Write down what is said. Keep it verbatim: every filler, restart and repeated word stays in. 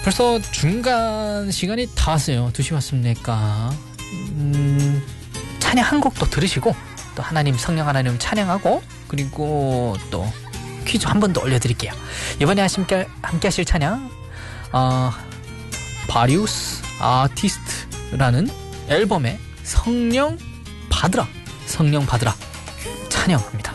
벌써 중간 시간이 다 왔어요. 두 시 왔습니까? 음, 찬양 한 곡 또 들으시고 또 하나님 성령 하나님 찬양하고 그리고 또 퀴즈 한 번 더 올려드릴게요. 이번에 함께, 함께 하실 찬양 어, 바리우스 아티스트라는 앨범에 성령 받으라 성령 받으라 찬양합니다.